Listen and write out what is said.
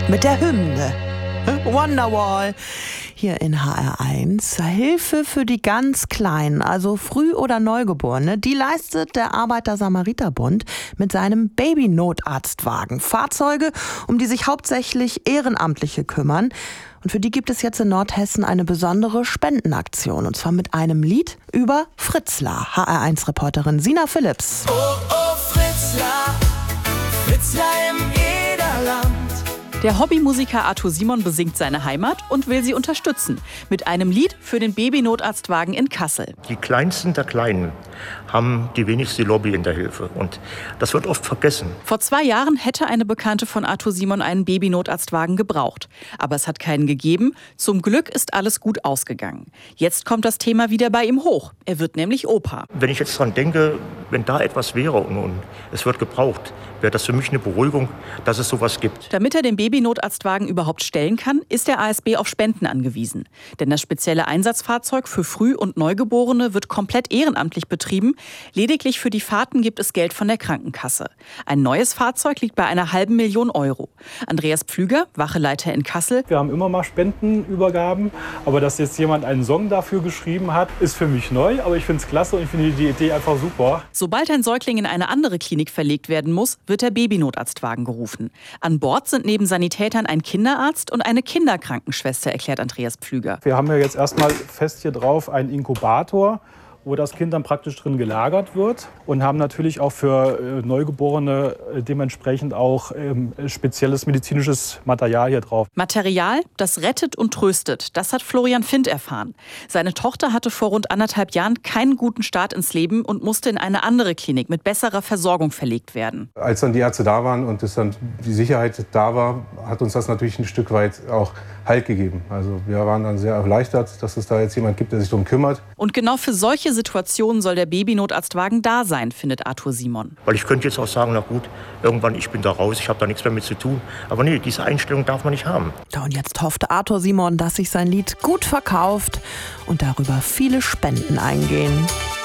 mit der Hymne. Wonderwall. Hier in HR1. Hilfe für die ganz Kleinen, also Früh- oder Neugeborene, die leistet der Arbeiter-Samariter-Bund mit seinem Baby-Notarztwagen. Fahrzeuge, um die sich hauptsächlich Ehrenamtliche kümmern. Und für die gibt es jetzt in Nordhessen eine besondere Spendenaktion. Und zwar mit einem Lied über Fritzlar. HR1-Reporterin Sina Philipps. Oh, oh, Fritzlar, Fritzlar im Ederland. Der Hobbymusiker Arthur Simon besingt seine Heimat und will sie unterstützen. Mit einem Lied für den Baby-Notarztwagen in Kassel. Die Kleinsten der Kleinen haben die wenigste Lobby in der Hilfe. Und das wird oft vergessen. Vor 2 Jahren hätte eine Bekannte von Arthur Simon einen Baby-Notarztwagen gebraucht. Aber es hat keinen gegeben. Zum Glück ist alles gut ausgegangen. Jetzt kommt das Thema wieder bei ihm hoch. Er wird nämlich Opa. Wenn ich jetzt dran denke, wenn da etwas wäre und es wird gebraucht, wäre das für mich eine Beruhigung, dass es sowas gibt. Damit er den Baby-Notarztwagen überhaupt stellen kann, ist der ASB auf Spenden angewiesen. Denn das spezielle Einsatzfahrzeug für Früh- und Neugeborene wird komplett ehrenamtlich betrieben. Lediglich für die Fahrten gibt es Geld von der Krankenkasse. Ein neues Fahrzeug liegt bei einer $500.000 €. Andreas Pflüger, Wacheleiter in Kassel. Wir haben immer mal Spendenübergaben, aber dass jetzt jemand einen Song dafür geschrieben hat, ist für mich neu. Aber ich finde es klasse und ich finde die Idee einfach super. Sobald ein Säugling in eine andere Klinik verlegt werden muss, wird der Baby-Notarztwagen gerufen. An Bord sind neben Sanitätern ein Kinderarzt und eine Kinderkrankenschwester, erklärt Andreas Pflüger. Wir haben ja jetzt erstmal fest hier drauf einen Inkubator, wo das Kind dann praktisch drin gelagert wird und haben natürlich auch für Neugeborene dementsprechend auch spezielles medizinisches Material hier drauf. Material, das rettet und tröstet, das hat Florian Findt erfahren. Seine Tochter hatte vor rund 1,5 Jahren keinen guten Start ins Leben und musste in eine andere Klinik mit besserer Versorgung verlegt werden. Als dann die Ärzte da waren und es dann die Sicherheit da war, hat uns das natürlich ein Stück weit auch Halt gegeben. Also wir waren dann sehr erleichtert, dass es da jetzt jemand gibt, der sich darum kümmert. Und genau für solche Situationen soll der Baby-Notarztwagen da sein, findet Arthur Simon. Weil ich könnte jetzt auch sagen, na gut, irgendwann, ich bin da raus, ich habe da nichts mehr mit zu tun. Aber nee, diese Einstellung darf man nicht haben. Und jetzt hofft Arthur Simon, dass sich sein Lied gut verkauft und darüber viele Spenden eingehen.